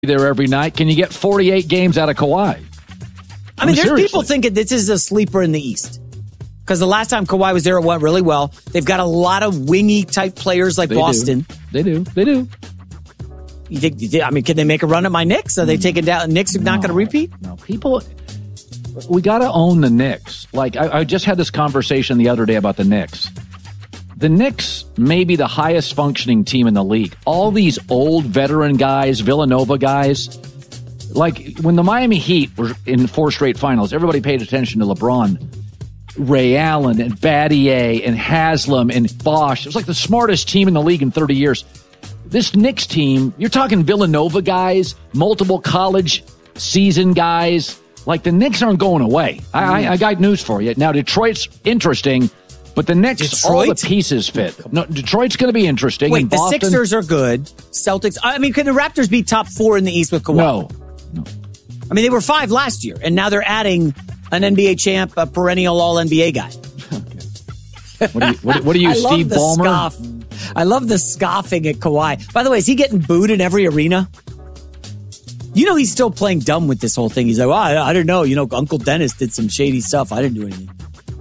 there every night. Can you get 48 games out of Kawhi? I mean, there's people thinking this is a sleeper in the East. Because the last time Kawhi was there, it went really well. They've got a lot of wingy type players like Boston. They do. You think, I mean, can they make a run at my Knicks? Are they taking down? Knicks are not going to repeat? No, people, we got to own the Knicks. Like, I just had this conversation the other day about the Knicks. The Knicks may be the highest functioning team in the league. All these old veteran guys, Villanova guys, like when the Miami Heat were in 4 straight finals, everybody paid attention to LeBron, Ray Allen, and Battier, and Haslam, and Bosch. It was like the smartest team in the league in 30 years. This Knicks team, you're talking Villanova guys, multiple college season guys. Like, the Knicks aren't going away. I got news for you. Now, Detroit's interesting, but the Knicks, all the pieces fit. No, Detroit's going to be interesting. Wait, the Boston, Sixers are good. Celtics, I mean, can the Raptors be top 4 in the East with Kawhi? No. I mean, they were 5 last year, and now they're adding an NBA champ, a perennial All-NBA guy. Okay. What are you, Steve Ballmer? I love the scoffing at Kawhi. By the way, is he getting booed in every arena? You know he's still playing dumb with this whole thing. He's like, well, I don't know. You know, Uncle Dennis did some shady stuff. I didn't do anything.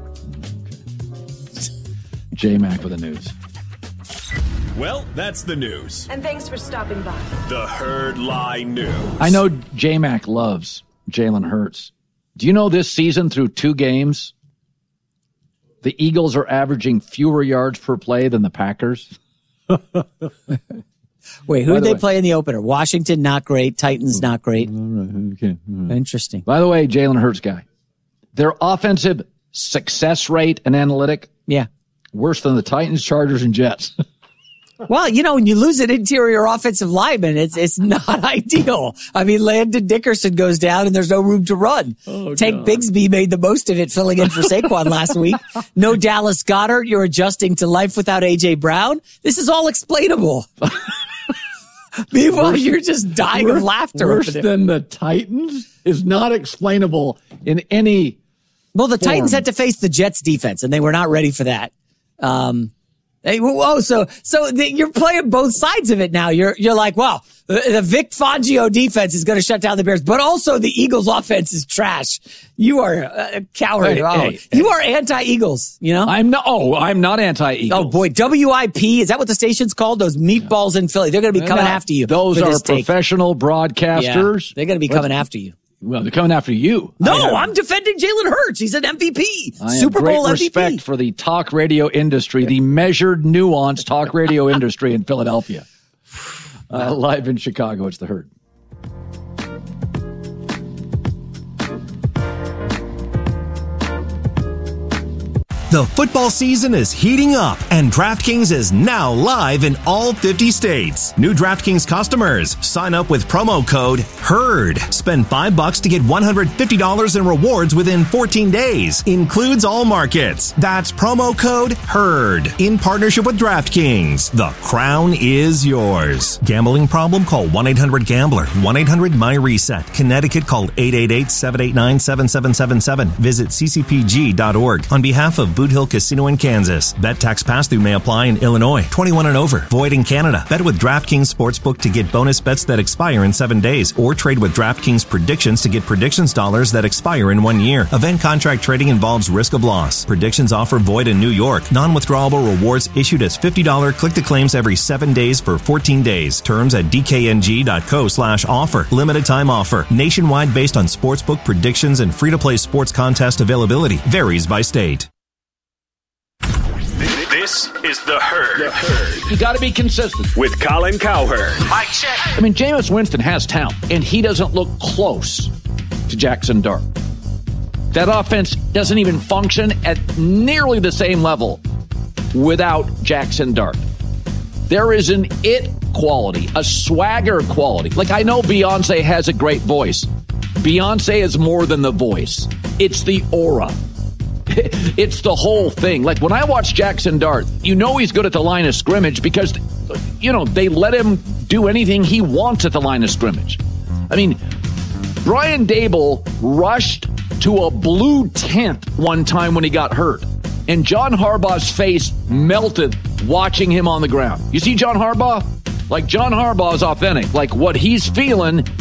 J-Mac with the news. Well, that's the news. And thanks for stopping by. The Herd Lie News. I know J-Mac loves Jalen Hurts. Do you know this season through 2 games, the Eagles are averaging fewer yards per play than the Packers? Wait, who did they play in the opener? Washington, not great. Titans, not great. Okay. Interesting. By the way, Jalen Hurts guy, their offensive success rate and analytic, worse than the Titans, Chargers, and Jets. Well, you know, when you lose an interior offensive lineman, it's not ideal. I mean, Landon Dickerson goes down and there's no room to run. Tank Bigsby made the most of it filling in for Saquon last week. No Dallas Goedert. You're adjusting to life without A.J. Brown. This is all explainable. Meanwhile, you're just dying of laughter. Worse than the Titans is not explainable in any Well, the form. Titans had to face the Jets defense, and they were not ready for that. You're playing both sides of it now. You're like, well, the Vic Fangio defense is going to shut down the Bears, but also the Eagles offense is trash. You are a coward. You are anti-Eagles, you know? I'm not anti-Eagles. Oh boy, WIP, is that what the station's called? Those meatballs in Philly. They're going to be coming after you. Those are professional broadcasters. Yeah, they're going to be coming after you. Well, they're coming after you. No, I'm defending Jalen Hurts. He's an MVP. Super Bowl MVP. Respect for the talk radio industry, the measured, nuanced talk radio industry in Philadelphia. Live in Chicago, it's The Herd. The football season is heating up, and DraftKings is now live in all 50 states. New DraftKings customers, sign up with promo code HERD. Spend $5 to get $150 in rewards within 14 days. Includes all markets. That's promo code HERD. In partnership with DraftKings. The crown is yours. Gambling problem? Call 1-800-GAMBLER. 1-800-MY-RESET. Connecticut, call 888-789-7777. Visit ccpg.org. On behalf of Boot Hill Casino in Kansas. Bet tax pass-through may apply in Illinois. 21 and over. Void in Canada. Bet with DraftKings Sportsbook to get bonus bets that expire in 7 days. Or trade with DraftKings Predictions to get predictions dollars that expire in 1 year. Event contract trading involves risk of loss. Predictions offer void in New York. Non-withdrawable rewards issued as $50 click-to-claims every 7 days for 14 days. Terms at dkng.co/offer. Limited time offer. Nationwide based on sportsbook predictions and free-to-play sports contest availability. Varies by state. This is The Herd. You got to be consistent. With Colin Cowherd. Mic check. I mean, Jameis Winston has talent, and he doesn't look close to Jackson Dart. That offense doesn't even function at nearly the same level without Jackson Dart. There is an it quality, a swagger quality. Like, I know Beyonce has a great voice. Beyonce is more than the voice. It's the aura. It's the whole thing. Like, when I watch Jackson Dart, you know he's good at the line of scrimmage because, you know, they let him do anything he wants at the line of scrimmage. I mean, Brian Dable rushed to a blue tent one time when he got hurt, and John Harbaugh's face melted watching him on the ground. You see John Harbaugh? Like John Harbaugh is authentic. Like what he's feeling,